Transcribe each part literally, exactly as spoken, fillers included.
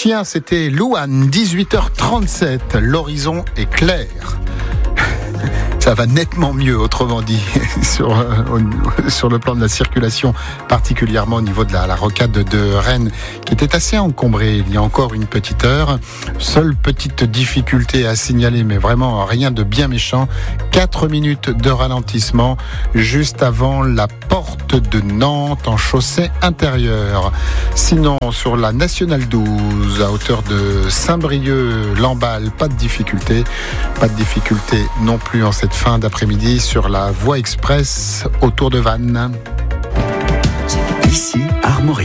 Chien, c'était Louane, dix-huit heures trente-sept. L'horizon est clair. Ça va nettement mieux, autrement dit, sur, euh, sur le plan de la circulation, particulièrement au niveau de la, la rocade de Rennes, qui était assez encombrée il y a encore une petite heure. Seule petite difficulté à signaler, mais vraiment rien de bien méchant. Quatre minutes de ralentissement juste avant la porte de Nantes en chaussée intérieure. Sinon, sur la Nationale douze, à hauteur de Saint-Brieuc-Lamballe, pas de difficulté. Pas de difficulté non plus en cette fin d'après-midi sur la voie express autour de Vannes. Ici, Armorique.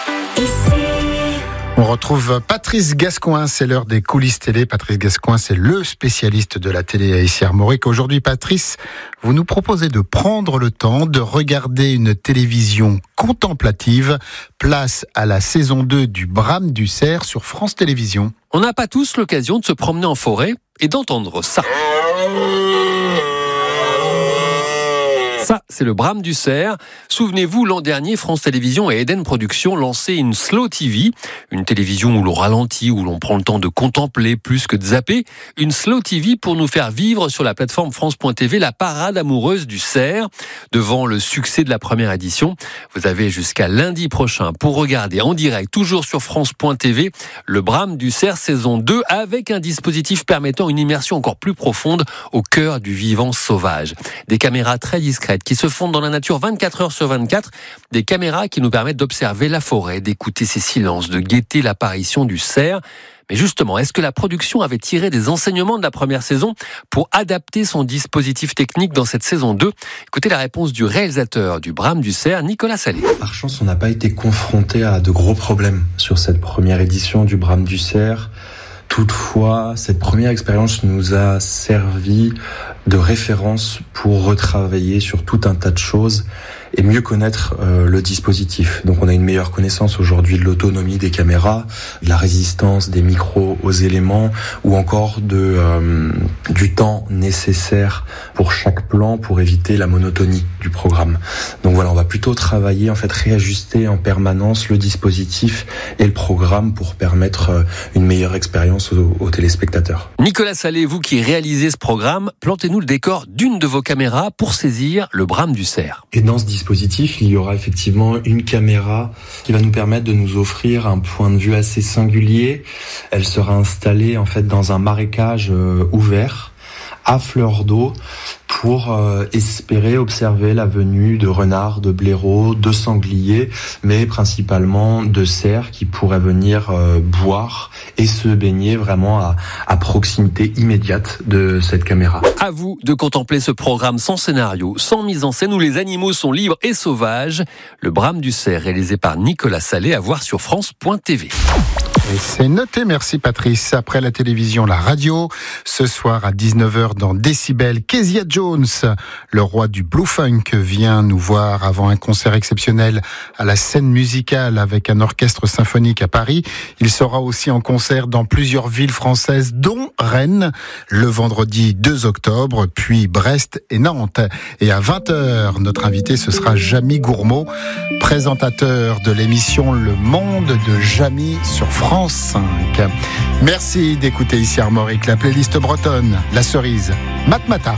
On retrouve Patrice Gascoin, c'est l'heure des coulisses télé. Patrice Gascoin, c'est le spécialiste de la télé à ici Armorique. Aujourd'hui, Patrice, vous nous proposez de prendre le temps de regarder une télévision contemplative. Place à la saison deux du Brame du Cerf sur France Télévisions. On n'a pas tous l'occasion de se promener en forêt et d'entendre ça. Ça, c'est le Brame du Cerf. Souvenez-vous, l'an dernier, France Télévisions et Eden Productions lançaient une Slow T V, une télévision où l'on ralentit, où l'on prend le temps de contempler plus que de zapper. Une Slow T V pour nous faire vivre sur la plateforme France point T V la parade amoureuse du cerf. Devant le succès de la première édition, vous avez jusqu'à lundi prochain pour regarder en direct, toujours sur France point T V, le Brame du Cerf saison deux, avec un dispositif permettant une immersion encore plus profonde au cœur du vivant sauvage. Des caméras très discrètes qui se fondent dans la nature vingt-quatre heures sur vingt-quatre, des caméras qui nous permettent d'observer la forêt, d'écouter ses silences, de guetter l'apparition du cerf. Mais justement, est-ce que la production avait tiré des enseignements de la première saison pour adapter son dispositif technique dans cette saison deux ? Écoutez la réponse du réalisateur du Brame du Cerf, Nicolas Salé. Par chance, on n'a pas été confronté à de gros problèmes sur cette première édition du Brame du Cerf. Toutefois, cette première expérience nous a servi de référence pour retravailler sur tout un tas de choses et mieux connaître euh, le dispositif. Donc on a une meilleure connaissance aujourd'hui de l'autonomie des caméras, de la résistance des micros aux éléments ou encore de euh, du temps nécessaire pour chaque plan pour éviter la monotonie du programme. Donc voilà, on va plutôt travailler, en fait réajuster en permanence le dispositif et le programme pour permettre euh, une meilleure expérience aux, aux téléspectateurs. Nicolas Salé, vous qui réalisez ce programme, plantez-nous le décor d'une de vos caméras pour saisir le Brame du Cerf. Et dans ce dispositif, il y aura effectivement une caméra qui va nous permettre de nous offrir un point de vue assez singulier. Elle sera installée en fait dans un marécage euh, ouvert à fleur d'eau pour euh, espérer observer la venue de renards, de blaireaux, de sangliers, mais principalement de cerfs qui pourraient venir euh, boire et se baigner vraiment à, à proximité immédiate de cette caméra. À vous de contempler ce programme sans scénario, sans mise en scène, où les animaux sont libres et sauvages. Le Brame du Cerf, réalisé par Nicolas Salé, à voir sur France point T V. Et c'est noté, merci Patrice. Après la télévision, la radio. Ce soir à dix-neuf heures dans Décibel, Kezia Jones, le roi du Blue Funk, vient nous voir avant un concert exceptionnel à la scène musicale avec un orchestre symphonique à Paris. Il sera aussi en concert dans plusieurs villes françaises, dont Rennes, le vendredi deux octobre, puis Brest et Nantes. Et à vingt heures, notre invité, ce sera Jamie Gourmaud, présentateur de l'émission Le Monde de Jamie sur France cinq. Merci d'écouter ici Armorique, la playlist bretonne, la cerise, Matmata.